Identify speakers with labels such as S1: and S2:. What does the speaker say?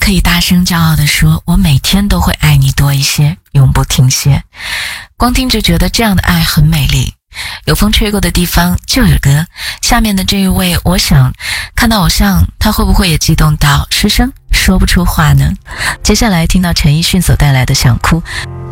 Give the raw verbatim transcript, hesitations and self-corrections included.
S1: 可以大声骄傲地说，我每天都会爱你多一些，永不停歇。光听着觉得这样的爱很美丽。有风吹过的地方就有歌，下面的这一位，我想看到偶像，他会不会也激动到失声说不出话呢？接下来听到陈奕迅所带来的想哭。